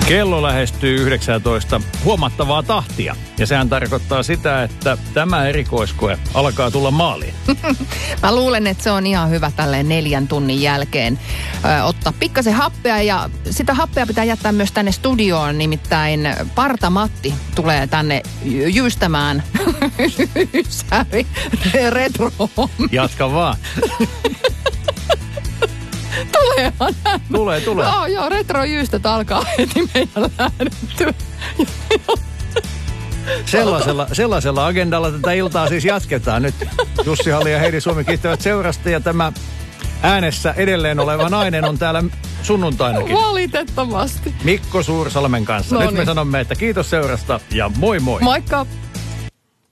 Kello lähestyy 19 huomattavaa tahtia. Ja sehän tarkoittaa sitä, että tämä erikoiskoe alkaa tulla maaliin. Mä luulen, että se on ihan hyvä tälleen 4 tunnin jälkeen ottaa pikkasen happea. Ja sitä happea pitää jättää myös tänne studioon. Nimittäin Parta Matti tulee tänne jyystämään retroon. Jatka vaan. Tuleehan hän. Tulee. Joo, retrojyystöt alkaa heti meidän lähdettyä. Sellaisella agendalla tätä iltaa siis jatketaan nyt. Jussi Halli ja Heidi Suomi kiittävät seurasta ja tämä äänessä edelleen oleva nainen on täällä sunnuntainakin. Valitettavasti. Mikko Suursalmen kanssa. Nyt me sanomme, että kiitos seurasta ja moi moi. Moikka.